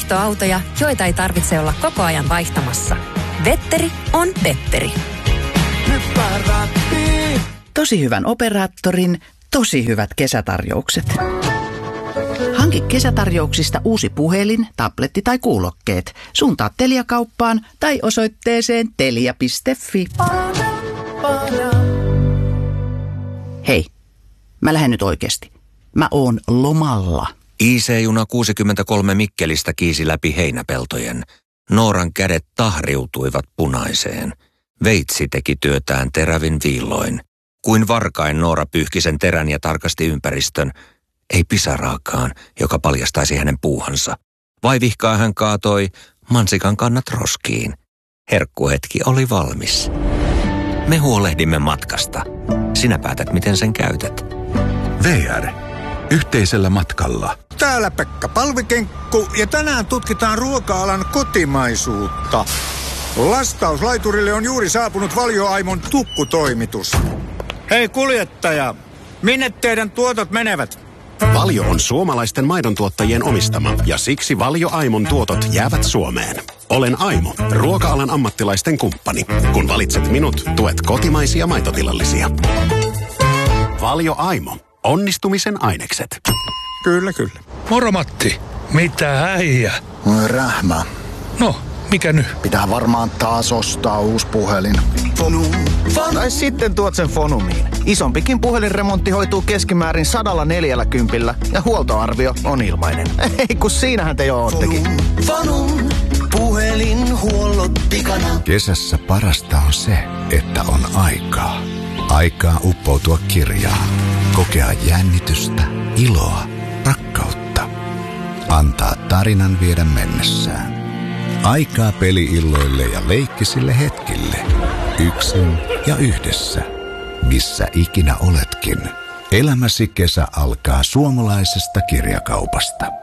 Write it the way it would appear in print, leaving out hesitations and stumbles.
vaihtoautoja, joita ei tarvitse olla koko ajan vaihtamassa. Vetteri on Petteri. Tosi hyvän operaattorin, tosi hyvät kesätarjoukset. Hanki kesätarjouksista uusi puhelin, tabletti tai kuulokkeet. Suuntaa Telia-kauppaan tai osoitteeseen telia.fi. Hei, mä lähden nyt oikeasti. Mä oon lomalla. IC-juna 63 Mikkelistä kiisi läpi heinäpeltojen. Nooran kädet tahriutuivat punaiseen. Veitsi teki työtään terävin viilloin. Kuin varkain Noora pyyhki sen terän ja tarkasti ympäristön. Ei pisaraakaan, joka paljastaisi hänen puuhansa. Vaivihkaa hän kaatoi mansikan kannat roskiin. Herkkuhetki oli valmis. Me huolehdimme matkasta. Sinä päätät, miten sen käytät. VR. Yhteisellä matkalla. Täällä Pekka Palvikenkku ja tänään tutkitaan ruoka-alan kotimaisuutta. Lastauslaiturille on juuri saapunut Valio Aimon tukkutoimitus. Hei kuljettaja, minne teidän tuotot menevät? Valio on suomalaisten maidontuottajien omistama ja siksi Valio Aimon tuotot jäävät Suomeen. Olen Aimo, ruoka-alan ammattilaisten kumppani. Kun valitset minut, tuet kotimaisia maitotilallisia. Valio Aimo. Onnistumisen ainekset. Kyllä, kyllä. Moro Matti. Mitä äijä? Rähmä. No, mikä nyt? Pitää varmaan taas ostaa uusi puhelin. Tai sitten tuot sen Fonumiin. Isompikin puhelinremontti hoituu keskimäärin 140 ja huoltoarvio on ilmainen. Ei kun siinähän te jo oottekin. Fonum. Puhelinhuollot pikana. Kesässä parasta on se, että on aikaa. Aikaa uppoutua kirjaan. Kokea jännitystä, iloa, rakkautta. Antaa tarinan viedä mennessään. Aikaa peli-illoille ja leikkisille hetkille. Yksin ja yhdessä. Missä ikinä oletkin. Elämäsi kesä alkaa suomalaisesta kirjakaupasta.